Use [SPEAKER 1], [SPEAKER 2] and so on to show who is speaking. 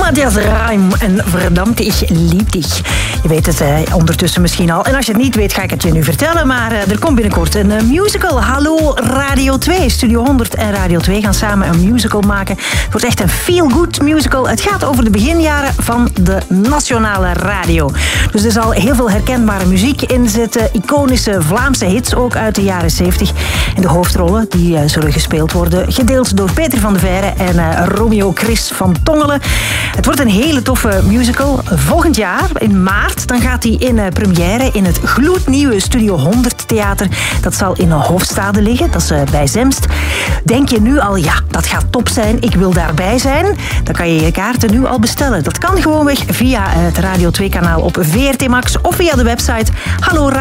[SPEAKER 1] Matthias Reim en Verdammt, ich lieb dich. Je weet het ondertussen misschien al. En als je het niet weet, ga ik het je nu vertellen. Maar er komt binnenkort een musical. Hallo Radio 2. Studio 100 en Radio 2 gaan samen een musical maken. Het wordt echt een feel-good musical. Het gaat over de beginjaren van de nationale radio. Dus er zal heel veel herkenbare muziek in zitten. Iconische Vlaamse hits ook uit de jaren 70. En de hoofdrollen die zullen gespeeld worden. Gedeeld door Peter van de Veire en Romeo Chris van Tongelen. Het wordt een hele toffe musical. Volgend jaar, in maart, dan gaat hij in première in het gloednieuwe Studio 100 Theater. Dat zal in Hofstade liggen, dat is bij Zemst. Denk je nu al, ja, dat gaat top zijn, ik wil daarbij zijn? Dan kan je je kaarten nu al bestellen. Dat kan gewoonweg via het Radio 2-kanaal op VRT Max of via de website Hallo